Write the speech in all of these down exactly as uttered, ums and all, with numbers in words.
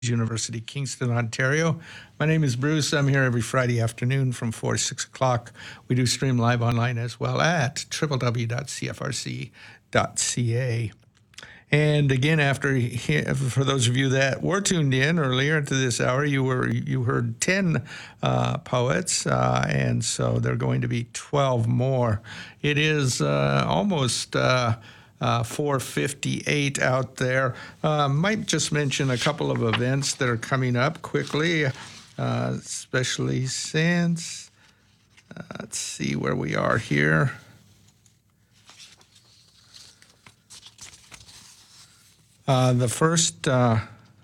University, Kingston, Ontario. My name is Bruce. I'm here every Friday afternoon from four to six o'clock. We do stream live online as well at w w w dot c f r c dot c a. And again, after for those of you that were tuned in earlier into this hour, you were you heard ten uh, poets, uh, and so there are going to be twelve more. It is uh, almost uh, uh, four fifty-eight out there. Uh, might just mention a couple of events that are coming up quickly, uh, especially since uh, let's see where we are here. Uh, the first uh,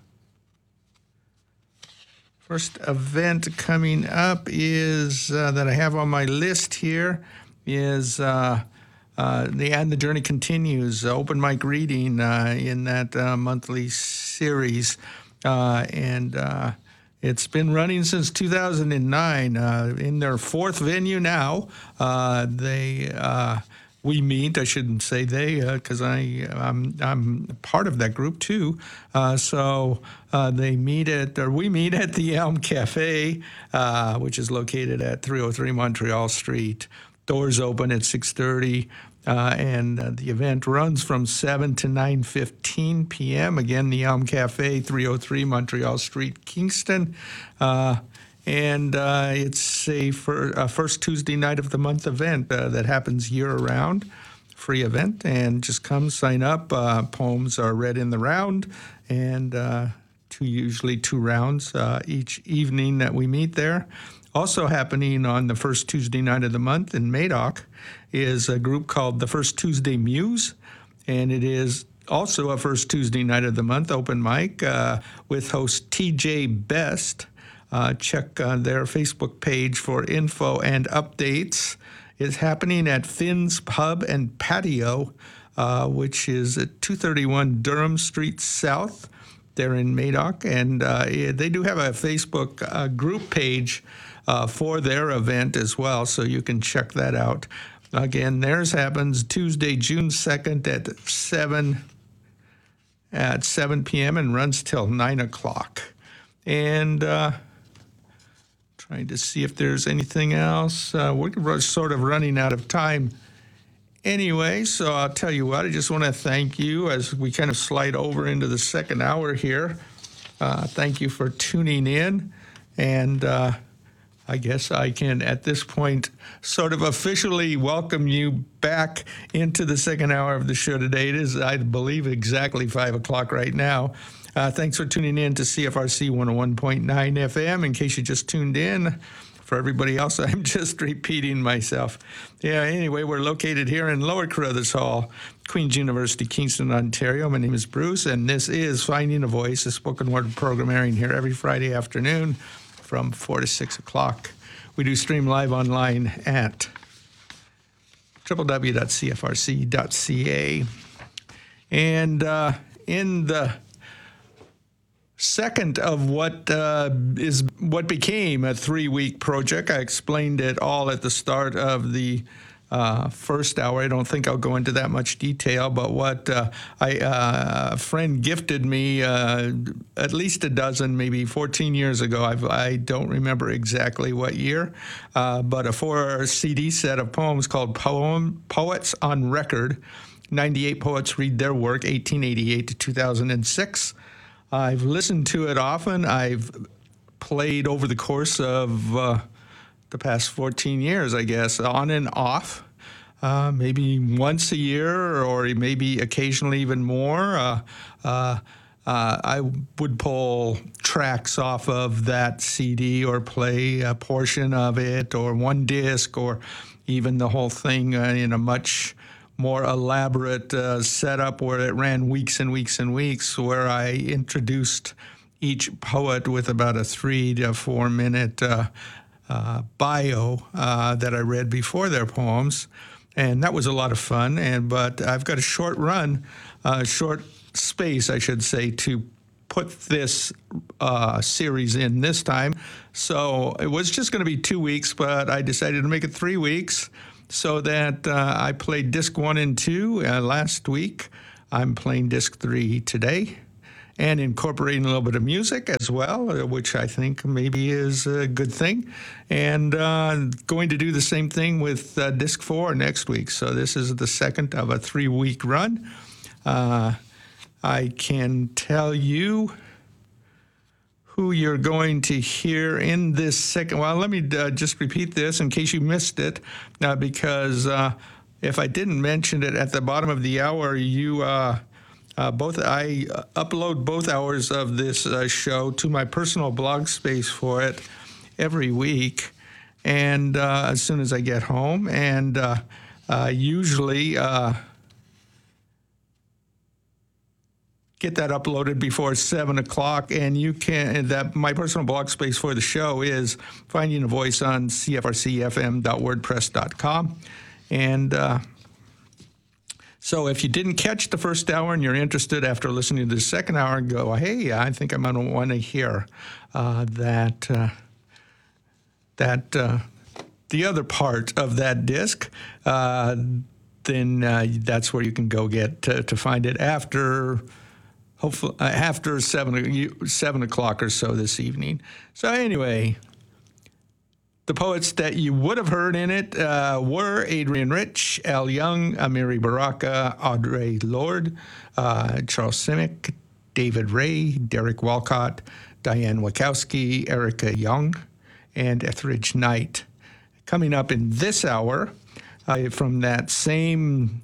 first event coming up is uh, that I have on my list here is uh, uh, the And the Journey Continues open mic reading uh, in that uh, monthly series, uh, and uh, it's been running since two thousand nine. Uh, in their fourth venue now, uh, they. Uh, We meet, I shouldn't say they, because uh, I, I'm, I'm part of that group too. Uh, so uh, they meet at, or we meet at the Elm Cafe, uh, which is located at three oh three Montreal Street. Doors open at six thirty, uh, and uh, the event runs from seven to nine fifteen p.m. Again, the Elm Cafe, three oh three Montreal Street, Kingston. Uh, And uh, it's a, for, a first Tuesday night of the month event uh, that happens year-round, free event, and just come sign up. Uh, poems are read in the round, and uh, two usually two rounds uh, each evening that we meet there. Also happening on the first Tuesday night of the month in Madoc is a group called the First Tuesday Muse, and it is also a first Tuesday night of the month open mic uh, with host T J Best. Uh, check uh, their Facebook page for info and updates. It's happening at Finn's Pub and Patio, uh, which is at two thirty-one Durham Street South. They're in Madoc, and uh, they do have a Facebook uh, group page uh, for their event as well, so you can check that out. Again, theirs happens Tuesday, June second at seven at seven p.m. and runs till nine o'clock. And uh, trying to see if there's anything else. Uh, we're sort of running out of time anyway, so I'll tell you what, I just want to thank you as we kind of slide over into the second hour here. Uh, thank you for tuning in, and uh, I guess I can, at this point, sort of officially welcome you back into the second hour of the show today. It is, I believe, exactly five o'clock right now. Uh, thanks for tuning in to C F R C one oh one point nine F M. In case you just tuned in, for everybody else, I'm just repeating myself. Yeah, anyway, we're located here in Lower Carruthers Hall, Queen's University, Kingston, Ontario. My name is Bruce, and this is Finding a Voice, a spoken word program airing here every Friday afternoon from four to six o'clock. We do stream live online at w w w dot c f r c dot c a. And uh, in the second of what uh, is what became a three-week project. I explained it all at the start of the uh, first hour. I don't think I'll go into that much detail, but what uh, I, uh, a friend gifted me uh, at least a dozen, maybe fourteen years ago. I've, I don't remember exactly what year, uh, but a four C D set of poems called Poem Poets on Record. ninety-eight poets read their work, eighteen eighty-eight to two thousand six. I've listened to it often. I've played over the course of uh, the past fourteen years, I guess, on and off, uh, maybe once a year or maybe occasionally even more. Uh, uh, uh, I would pull tracks off of that C D or play a portion of it or one disc or even the whole thing uh, in a much more elaborate uh, setup where it ran weeks and weeks and weeks, where I introduced each poet with about a three to four minute uh, uh, bio uh, that I read before their poems. And that was a lot of fun. And but I've got a short run, uh, short space, I should say, to put this uh, series in this time. So it was just going to be two weeks, but I decided to make it three weeks. So that uh, I played disc one and two uh, last week. I'm playing disc three today. and incorporating a little bit of music as well, uh, which I think maybe is a good thing. And uh, going to do the same thing with uh, Disc four next week. So this is the second of a three-week run. Uh, I can tell you who you're going to hear in this second. Well, let me uh, just repeat this in case you missed it, uh, because uh, if I didn't mention it at the bottom of the hour, you uh, uh, both I upload both hours of this uh, show to my personal blog space for it every week, and uh, as soon as I get home, and uh, uh, usually. Uh, Get that uploaded before seven o'clock, and you can. That my personal blog space for the show is Finding a Voice on C F R C F M dot wordpress dot com, and uh, so if you didn't catch the first hour and you're interested after listening to the second hour, go, hey, I think I'm going to want to hear uh, that uh, that uh, the other part of that disc. Uh, then uh, that's where you can go get to, to find it after. Hopefully uh, after seven, seven o'clock or so this evening. So anyway, the poets that you would have heard in it uh, were Adrienne Rich, Al Young, Amiri Baraka, Audre Lorde, uh, Charles Simic, David Ray, Derek Walcott, Diane Wachowski, Erica Young, and Etheridge Knight. Coming up in this hour, uh, from that same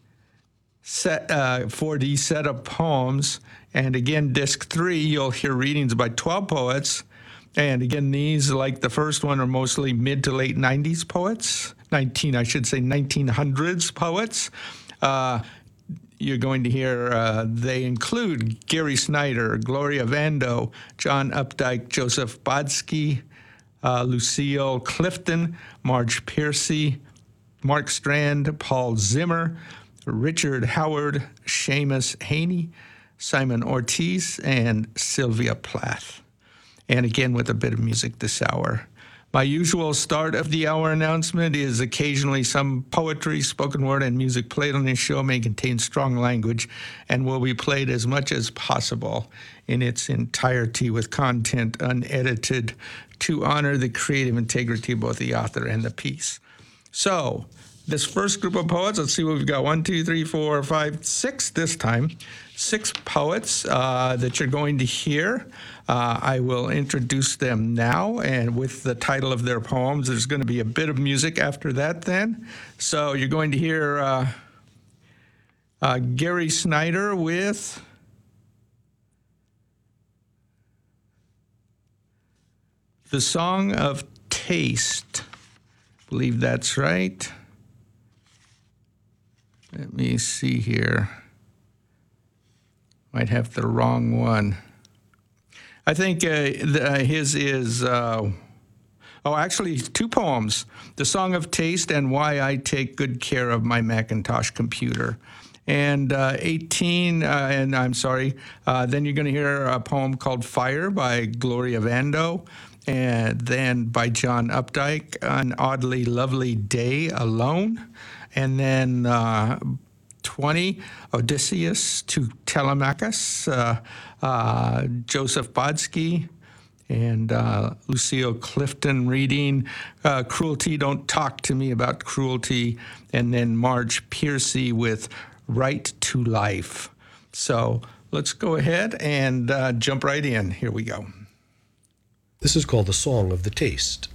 set uh, four D set of poems, and again, disc three, you'll hear readings by twelve poets, and again, these, like the first one, are mostly mid to late nineties poets, nineteen, I should say, nineteen hundreds poets. Uh, you're going to hear, uh, they include Gary Snyder, Gloria Vando, John Updike, Joseph Bodsky, uh, Lucille Clifton, Marge Piercy, Mark Strand, Paul Zimmer, Richard Howard, Seamus Haney, Simon Ortiz, and Sylvia Plath. And again, with a bit of music this hour. My usual start of the hour announcement is occasionally some poetry, spoken word, and music played on this show may contain strong language and will be played as much as possible in its entirety with content unedited to honor the creative integrity of both the author and the piece. So, this first group of poets, let's see what we've got. One, two, three, four, five, six this time. Six poets uh, that you're going to hear. Uh, I will introduce them now, and with the title of their poems, there's going to be a bit of music after that then. So you're going to hear uh, uh, Gary Snyder with The Song of Taste. I believe that's right. Let me see here. Might have the wrong one. I think uh, the, his is, uh, oh, actually, two poems. The Song of Taste and Why I Take Good Care of My Macintosh Computer. And uh, eighteen, uh, and I'm sorry, uh, then you're going to hear a poem called Fire by Gloria Vando. And then by John Updike, An Oddly Lovely Day Alone. And then uh, twenty, Odysseus to Telemachus, uh, uh, Joseph Bodsky, and uh, Lucille Clifton reading uh, Cruelty, Don't Talk to Me About Cruelty, and then Marge Piercy with Right to Life. So let's go ahead and uh, jump right in. Here we go. This is called The Song of the Taste.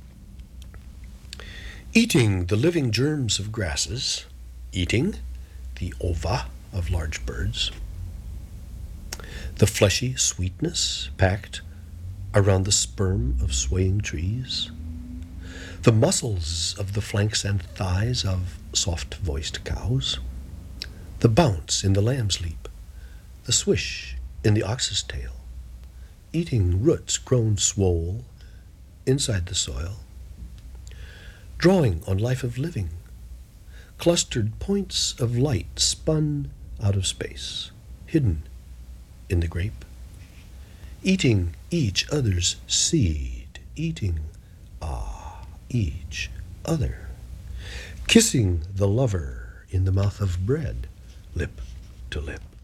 Eating the living germs of grasses, eating the ova of large birds, the fleshy sweetness packed around the sperm of swaying trees, the muscles of the flanks and thighs of soft-voiced cows, the bounce in the lamb's leap, the swish in the ox's tail, eating roots grown swole inside the soil, drawing on life of living, clustered points of light spun out of space, hidden in the grape, eating each other's seed, eating, ah, each other, kissing the lover in the mouth of bread, lip to lip.